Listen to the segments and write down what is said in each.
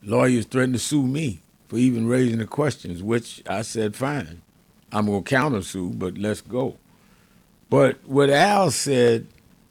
Lawyers threatened to sue me for even raising the questions, which I said, fine. I'm going to countersue, but let's go. But what Al said,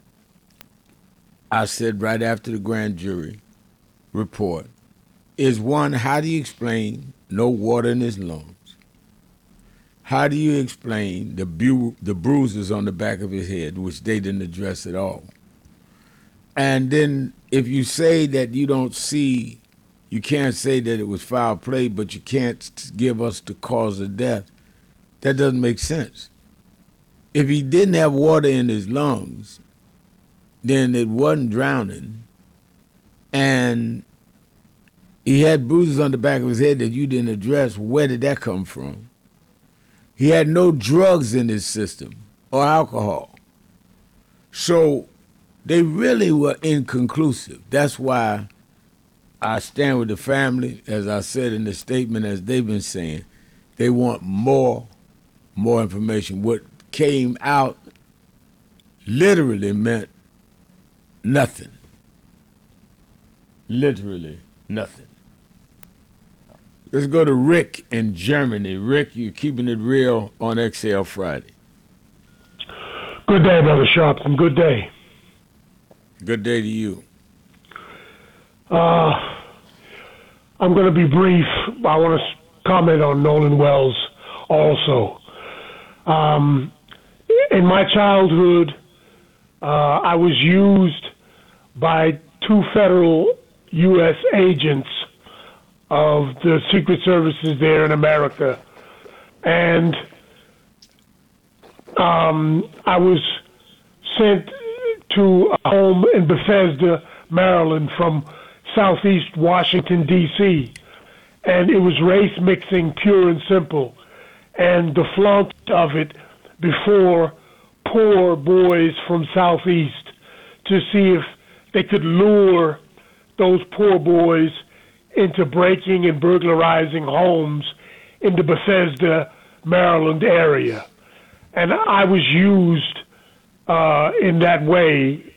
I said right after the grand jury report, is one, how do you explain no water in his lungs? How do you explain the bruises on the back of his head, which they didn't address at all? And then if you say that you don't see, you can't say that it was foul play, but you can't give us the cause of death, that doesn't make sense. If he didn't have water in his lungs, then it wasn't drowning. And he had bruises on the back of his head that you didn't address. Where did that come from? He had no drugs in his system or alcohol. So they really were inconclusive. That's why I stand with the family, as I said in the statement, as they've been saying. They want more information. What came out literally meant nothing. Literally nothing. Let's go to Rick in Germany. Rick, you're keeping it real on Exhale Friday. Good day, Brother Sharpton. Good day. Good day to you. I'm going to be brief. I want to comment on Nolan Wells also. In my childhood, I was used by two federal U.S. agents of the Secret Services there in America. And I was sent to a home in Bethesda, Maryland from Southeast Washington, D.C. And it was race mixing, pure and simple. And the flaunt of it before poor boys from Southeast to see if they could lure those poor boys into breaking and burglarizing homes in the Bethesda, Maryland area. And I was used in that way.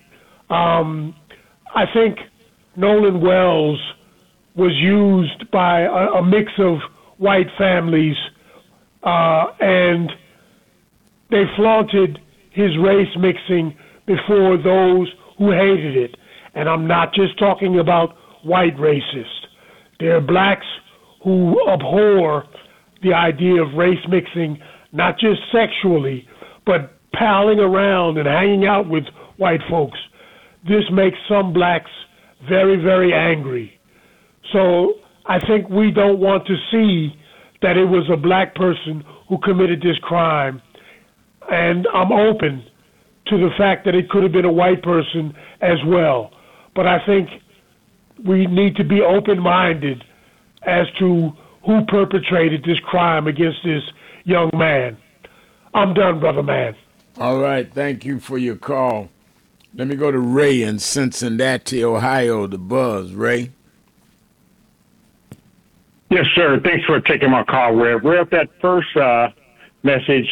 I think Nolan Wells was used by a mix of white families, and they flaunted his race mixing before those who hated it. And I'm not just talking about white racists. There are blacks who abhor the idea of race mixing, not just sexually, but palling around and hanging out with white folks. This makes some blacks very, very angry. So I think we don't want to see that it was a black person who committed this crime. And I'm open to the fact that it could have been a white person as well. But I think we need to be open-minded as to who perpetrated this crime against this young man. I'm done, brother man. All right, thank you for your call. Let me go to Ray in Cincinnati, Ohio, the Buzz. Ray? Yes, sir. Thanks for taking my call, Rev. Rev, that first message,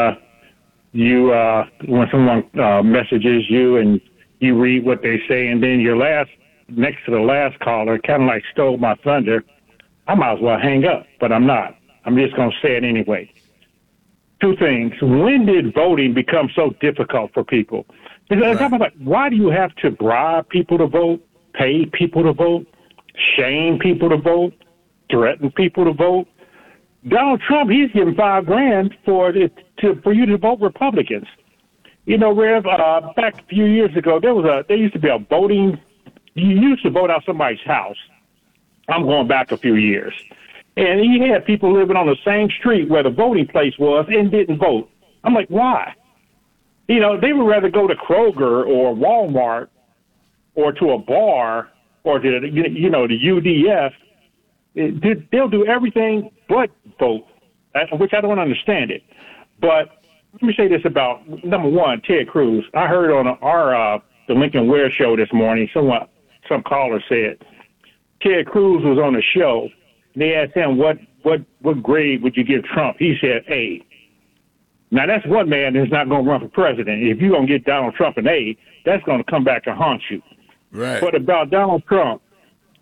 when someone messages you and you read what they say, and then next to the last caller, kind of like stole my thunder, I might as well hang up, but I'm not. I'm just going to say it anyway. Two things. When did voting become so difficult for people? Because like, why do you have to bribe people to vote, pay people to vote, shame people to vote, threaten people to vote? Donald Trump, he's giving $5,000 for you to vote Republicans. You know, Rev, back a few years ago, there used to be a voting. You used to vote out somebody's house. I'm going back a few years. And he had people living on the same street where the voting place was and didn't vote. I'm like, why? You know, they would rather go to Kroger or Walmart or to a bar or to, the UDF. They'll do everything but vote, which I don't understand it. But let me say this about, number one, Ted Cruz. I heard on the Lincoln Ware show this morning, some caller said, Ted Cruz was on the show. And they asked him, what grade would you give Trump? He said A. Now, that's one man that's not going to run for president. If you're going to get Donald Trump an A, that's going to come back and haunt you. Right. But about Donald Trump,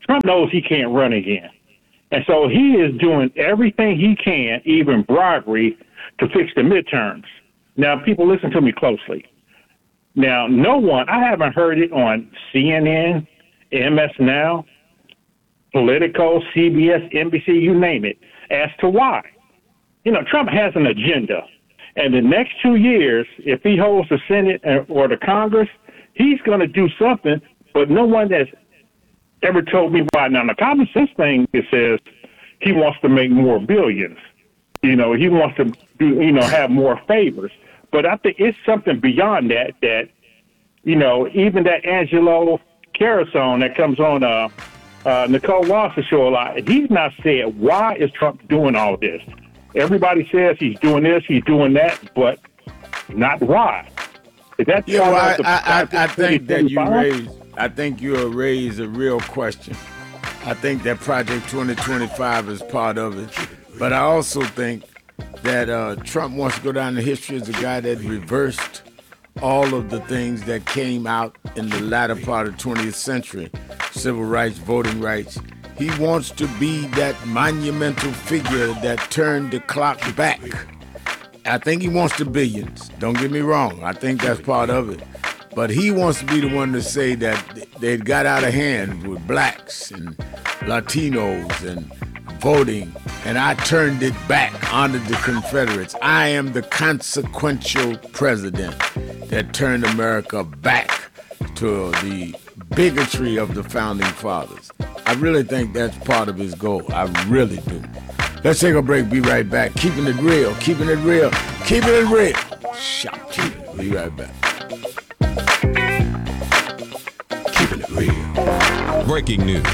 Trump knows he can't run again. And so he is doing everything he can, even bribery, to fix the midterms. Now, people, listen to me closely. Now, no one, I haven't heard it on CNN, MS Now, Politico, CBS, NBC, you name it, as to why. You know, Trump has an agenda. And the next 2 years, if he holds the Senate or the Congress, he's going to do something, but no one has ever told me why. Now, the common sense thing, it says he wants to make more billions. You know, he wants to do, have more favors. But I think it's something beyond that, even that Angelo Carasone that comes on Nicole Ross's show a lot, he's not saying, why is Trump doing all this? Everybody says he's doing this, he's doing that, but not why. That's I think that you raised a real question. I think that Project 2025 is part of it. But I also think that Trump wants to go down in history as a guy that reversed all of the things that came out in the latter part of the 20th century, civil rights, voting rights. He wants to be that monumental figure that turned the clock back. I think he wants the billions. Don't get me wrong. I think that's part of it. But he wants to be the one to say that they got out of hand with blacks and Latinos and voting, and I turned it back, honored the Confederates. I am the consequential president that turned America back to the bigotry of the founding fathers. I really think that's part of his goal. I really do. Let's take a break. Be right back. Keeping it real. Keeping it real. Keeping it real. Shout. Be right back. Keeping it real. Breaking news.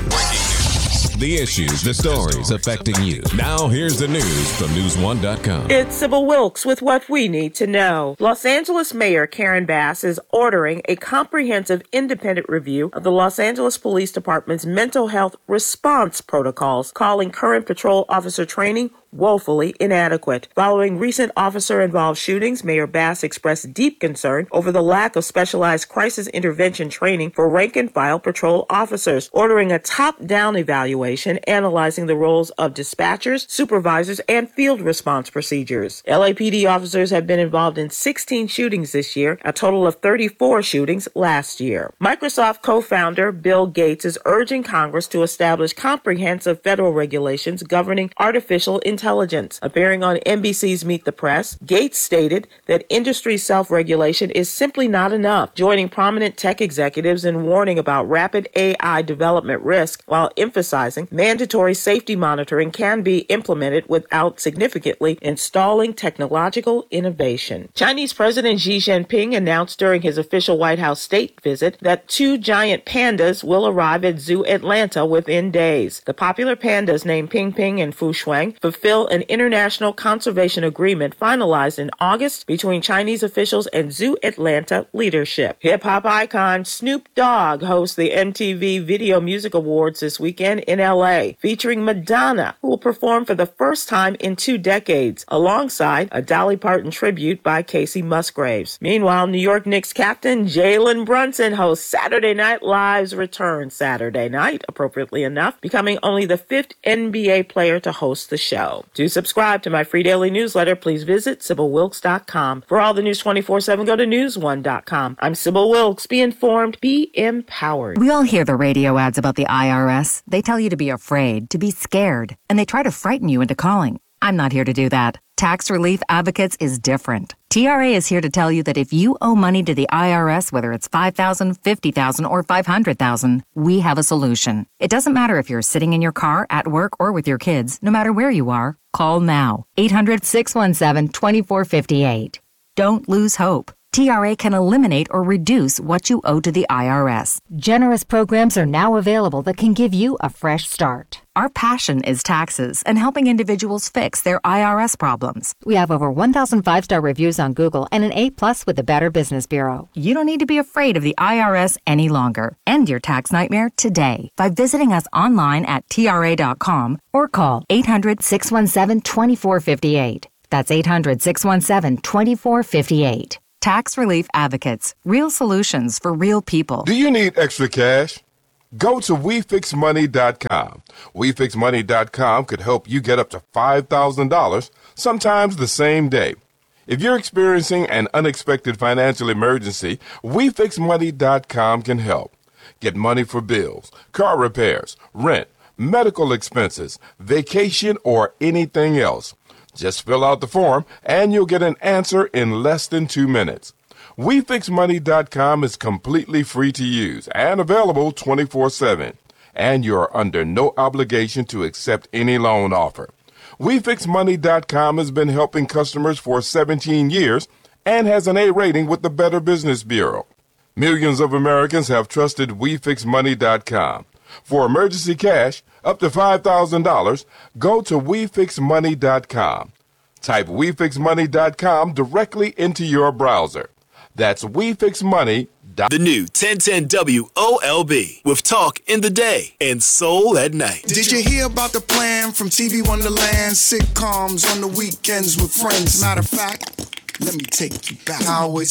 The issues, the stories affecting you. Now here's the news from News1.com. It's Sybil Wilkes with what we need to know. Los Angeles Mayor Karen Bass is ordering a comprehensive independent review of the Los Angeles Police Department's mental health response protocols, calling current patrol officer training woefully inadequate. Following recent officer-involved shootings, Mayor Bass expressed deep concern over the lack of specialized crisis intervention training for rank-and-file patrol officers, ordering a top-down evaluation analyzing the roles of dispatchers, supervisors, and field response procedures. LAPD officers have been involved in 16 shootings this year, a total of 34 shootings last year. Microsoft co-founder Bill Gates is urging Congress to establish comprehensive federal regulations governing artificial intelligence. Appearing on NBC's Meet the Press, Gates stated that industry self-regulation is simply not enough, joining prominent tech executives in warning about rapid AI development risk while emphasizing mandatory safety monitoring can be implemented without significantly installing technological innovation. Chinese President Xi Jinping announced during his official White House state visit that 2 giant pandas will arrive at Zoo Atlanta within days. The popular pandas named Ping Ping and Fu Shuang fulfill an international conservation agreement finalized in August between Chinese officials and Zoo Atlanta leadership. Hip-hop icon Snoop Dogg hosts the MTV Video Music Awards this weekend in L.A., featuring Madonna, who will perform for the first time in 2 decades, alongside a Dolly Parton tribute by Casey Musgraves. Meanwhile, New York Knicks captain Jalen Brunson hosts Saturday Night Live's return Saturday night, appropriately enough, becoming only the 5th NBA player to host the show. To subscribe to my free daily newsletter, please visit SybilWilkes.com. For all the news 24/7, go to News1.com. I'm Sybil Wilkes. Be informed, be empowered. We all hear the radio ads about the IRS. They tell you to be afraid, to be scared, and they try to frighten you into calling. I'm not here to do that. Tax Relief Advocates is different. TRA is here to tell you that if you owe money to the IRS, whether it's $5,000, $50,000, or $500,000, we have a solution. It doesn't matter if you're sitting in your car, at work, or with your kids. No matter where you are, call now. 800-617-2458. Don't lose hope. TRA can eliminate or reduce what you owe to the IRS. Generous programs are now available that can give you a fresh start. Our passion is taxes and helping individuals fix their IRS problems. We have over 1,000 5-star reviews on Google and an A+ with the Better Business Bureau. You don't need to be afraid of the IRS any longer. End your tax nightmare today by visiting us online at TRA.com or call 800-617-2458. That's 800-617-2458. Tax Relief Advocates. Real solutions for real people. Do you need extra cash? Go to WeFixMoney.com. WeFixMoney.com could help you get up to $5,000, sometimes the same day. If you're experiencing an unexpected financial emergency, WeFixMoney.com can help. Get money for bills, car repairs, rent, medical expenses, vacation, or anything else. Just fill out the form and you'll get an answer in less than 2 minutes. WeFixMoney.com is completely free to use and available 24/7. And you're under no obligation to accept any loan offer. WeFixMoney.com has been helping customers for 17 years and has an A rating with the Better Business Bureau. Millions of Americans have trusted WeFixMoney.com. For emergency cash, up to $5,000, go to WeFixMoney.com. Type WeFixMoney.com directly into your browser. That's WeFixMoney.com. The new 1010 WOLB with talk in the day and soul at night. Did you hear about the plan from TV Wonderland? Sitcoms on the weekends with friends. Matter of fact, let me take you back. I always